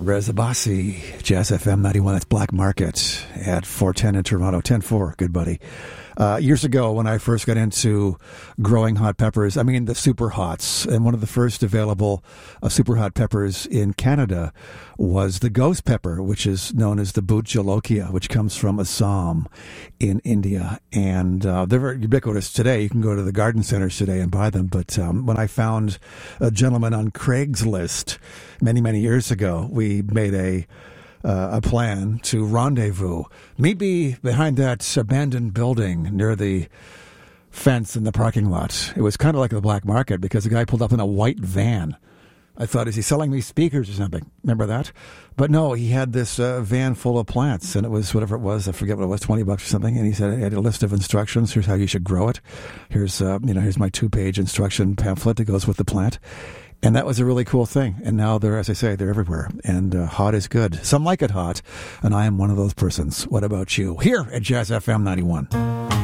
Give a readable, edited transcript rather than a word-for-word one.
Reza Bassi, Jazz FM 91. That's Black Market at 410 in Toronto. 10-4, good buddy. Years ago, when I first got into growing hot peppers, I mean the super hots, and one of the first available super hot peppers in Canada was the ghost pepper, which is known as the Bhut Jolokia, which comes from Assam in India. And they're very ubiquitous today. You can go to the garden centers today and buy them. But when I found a gentleman on Craigslist many, many years ago, we made a plan to rendezvous. Meet me behind that abandoned building near the fence in the parking lot. It was kind of like the black market because the guy pulled up in a white van. I thought, is he selling me speakers or something? Remember that? But no, he had this van full of plants, and it was whatever it was. I forget what it was, $20 or something. And he said, he had a list of instructions. Here's how you should grow it. Here's here's my 2-page instruction pamphlet that goes with the plant. And that was a really cool thing. And now they're, as I say, they're everywhere. And hot is good. Some like it hot, and I am one of those persons. What about you? Here at Jazz FM 91.